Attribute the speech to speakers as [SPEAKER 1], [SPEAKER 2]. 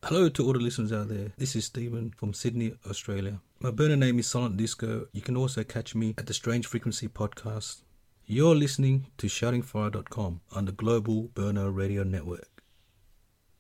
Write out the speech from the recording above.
[SPEAKER 1] Hello to all the listeners out there. This is Stephen from Sydney, Australia. My burner name is Silent Disco. You can also catch me at the Strange Frequency podcast. You're listening to shoutingfire.com on the Global Burner Radio Network.